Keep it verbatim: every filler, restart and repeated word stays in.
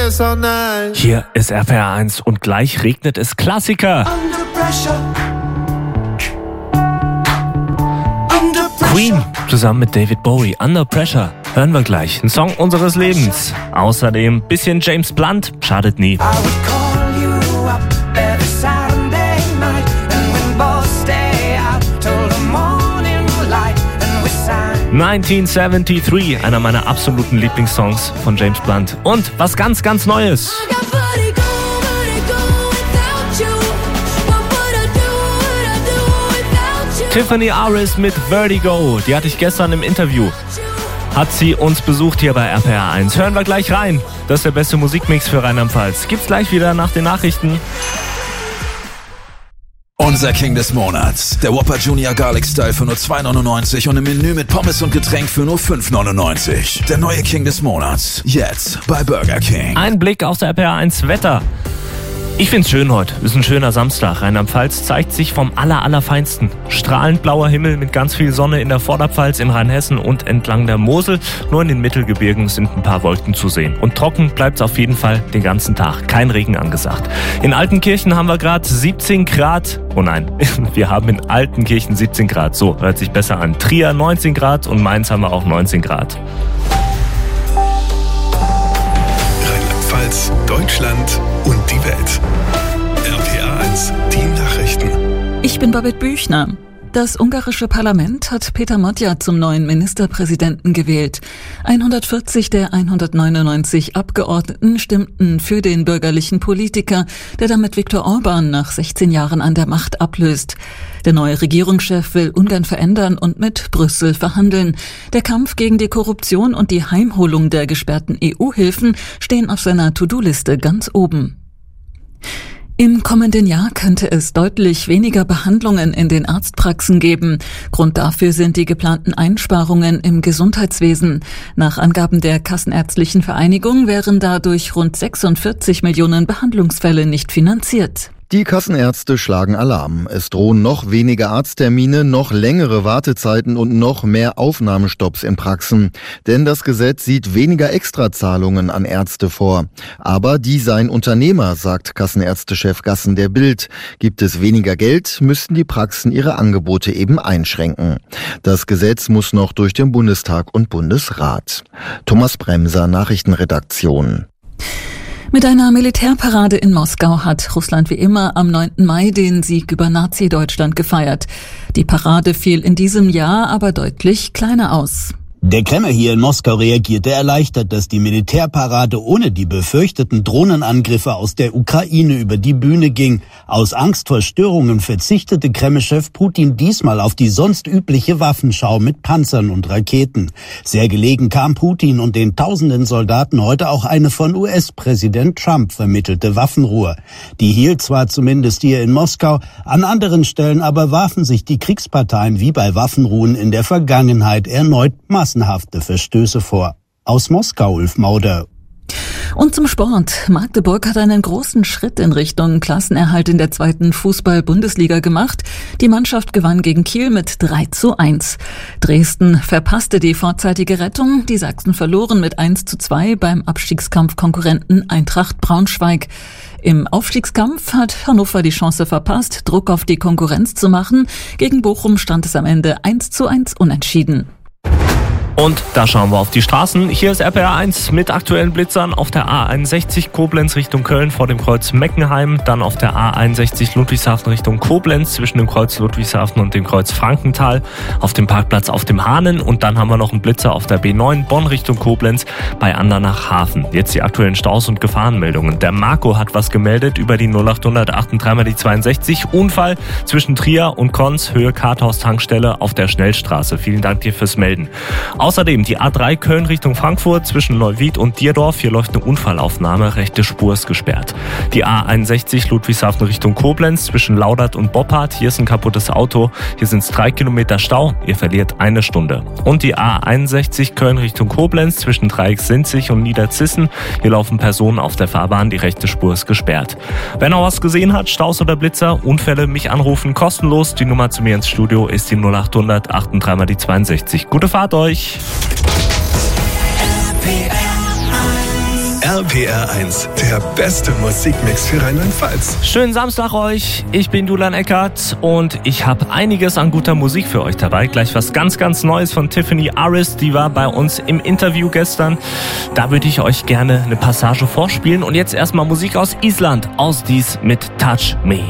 Hier ist R P R eins und gleich regnet es Klassiker. Queen zusammen mit David Bowie, Under Pressure. Hören wir gleich. Ein Song unseres Lebens. Außerdem bisschen James Blunt, schadet nie. neunzehnhundertdreiundsiebzig, einer meiner absoluten Lieblingssongs von James Blunt. Und was ganz, ganz Neues. Tiffany Aris mit Vertigo, die hatte ich gestern im Interview. Hat sie uns besucht hier bei R P R eins. Hören wir gleich rein. Das ist der beste Musikmix für Rheinland-Pfalz. Gibt's gleich wieder nach den Nachrichten. Unser King des Monats. Der Whopper Junior Garlic Style für nur zwei neunundneunzig und im Menü mit Pommes und Getränk für nur fünf neunundneunzig. Der neue King des Monats. Jetzt bei Burger King. Ein Blick aufs R P R eins Wetter. Ich find's schön heute. Ist ein schöner Samstag. Rheinland-Pfalz zeigt sich vom aller, allerfeinsten. Strahlend blauer Himmel mit ganz viel Sonne in der Vorderpfalz, in Rheinhessen und entlang der Mosel. Nur in den Mittelgebirgen sind ein paar Wolken zu sehen. Und trocken bleibt's auf jeden Fall den ganzen Tag. Kein Regen angesagt. In Altenkirchen haben wir gerade siebzehn Grad. Oh nein, wir haben in Altenkirchen siebzehn Grad. So, hört sich besser an. Trier neunzehn Grad und Mainz haben wir auch neunzehn Grad. Rheinland-Pfalz, Deutschland und die Welt. R P R eins, die Nachrichten. Ich bin Babette Büchner. Das ungarische Parlament hat Peter Magyar zum neuen Ministerpräsidenten gewählt. hundertvierzig der hundertneunundneunzig Abgeordneten stimmten für den bürgerlichen Politiker, der damit Viktor Orbán nach sechzehn Jahren an der Macht ablöst. Der neue Regierungschef will Ungarn verändern und mit Brüssel verhandeln. Der Kampf gegen die Korruption und die Heimholung der gesperrten E U-Hilfen stehen auf seiner To-Do-Liste ganz oben. Im kommenden Jahr könnte es deutlich weniger Behandlungen in den Arztpraxen geben. Grund dafür sind die geplanten Einsparungen im Gesundheitswesen. Nach Angaben der Kassenärztlichen Vereinigung wären dadurch rund sechsundvierzig Millionen Behandlungsfälle nicht finanziert. Die Kassenärzte schlagen Alarm. Es drohen noch weniger Arzttermine, noch längere Wartezeiten und noch mehr Aufnahmestopps in Praxen. Denn das Gesetz sieht weniger Extrazahlungen an Ärzte vor. Aber die seien Unternehmer, sagt Kassenärztechef Gassen der Bild. Gibt es weniger Geld, müssten die Praxen ihre Angebote eben einschränken. Das Gesetz muss noch durch den Bundestag und Bundesrat. Thomas Bremser, Nachrichtenredaktion. Mit einer Militärparade in Moskau hat Russland wie immer am neunten Mai den Sieg über Nazi-Deutschland gefeiert. Die Parade fiel in diesem Jahr aber deutlich kleiner aus. Der Kreml hier in Moskau reagierte erleichtert, dass die Militärparade ohne die befürchteten Drohnenangriffe aus der Ukraine über die Bühne ging. Aus Angst vor Störungen verzichtete Kreml-Chef Putin diesmal auf die sonst übliche Waffenschau mit Panzern und Raketen. Sehr gelegen kam Putin und den tausenden Soldaten heute auch eine von U S-Präsident Trump vermittelte Waffenruhe. Die hielt zwar zumindest hier in Moskau, an anderen Stellen aber warfen sich die Kriegsparteien wie bei Waffenruhen in der Vergangenheit erneut massenhaft massenhafte Verstöße vor. Aus Moskau, Ulf Mauder. Und zum Sport. Magdeburg hat einen großen Schritt in Richtung Klassenerhalt in der zweiten Fußball-Bundesliga gemacht. Die Mannschaft gewann gegen Kiel mit drei zu eins. Dresden verpasste die vorzeitige Rettung. Die Sachsen verloren mit eins zu zwei beim Abstiegskampfkonkurrenten Eintracht Braunschweig. Im Aufstiegskampf hat Hannover die Chance verpasst, Druck auf die Konkurrenz zu machen. Gegen Bochum stand es am Ende eins zu eins unentschieden. Und da schauen wir auf die Straßen. Hier ist R P R eins mit aktuellen Blitzern auf der A einundsechzig Koblenz Richtung Köln vor dem Kreuz Meckenheim. Dann auf der A einundsechzig Ludwigshafen Richtung Koblenz zwischen dem Kreuz Ludwigshafen und dem Kreuz Frankenthal. Auf dem Parkplatz auf dem Hahnen. Und dann haben wir noch einen Blitzer auf der B neun Bonn Richtung Koblenz bei Andernach-Hafen. Jetzt die aktuellen Staus und Gefahrenmeldungen. Der Marco hat was gemeldet über die null acht hundert achtunddreißig die zweiundsechzig. Unfall zwischen Trier und Konz, Höhe Karthaus-Tankstelle auf der Schnellstraße. Vielen Dank dir fürs Melden. Außerdem die A drei Köln Richtung Frankfurt zwischen Neuwied und Dierdorf. Hier läuft eine Unfallaufnahme, rechte Spur ist gesperrt. Die A einundsechzig Ludwigshafen Richtung Koblenz zwischen Laudert und Boppard. Hier ist ein kaputtes Auto. Hier sind es drei Kilometer Stau. Ihr verliert eine Stunde. Und die A einundsechzig Köln Richtung Koblenz zwischen Dreieck-Sinzig und Niederzissen. Hier laufen Personen auf der Fahrbahn. Die rechte Spur ist gesperrt. Wer noch was gesehen hat, Staus oder Blitzer, Unfälle, mich anrufen, kostenlos. Die Nummer zu mir ins Studio ist die null acht hundert achtunddreißig die zweiundsechzig. Gute Fahrt euch! R P R eins, der beste Musikmix für Rheinland-Pfalz. Schönen Samstag euch, ich bin Dulan Eckert und ich habe einiges an guter Musik für euch dabei. Gleich was ganz, ganz Neues von Tiffany Aris, die war bei uns im Interview gestern. Da würde ich euch gerne eine Passage vorspielen und jetzt erstmal Musik aus Island, aus dies mit Touch Me.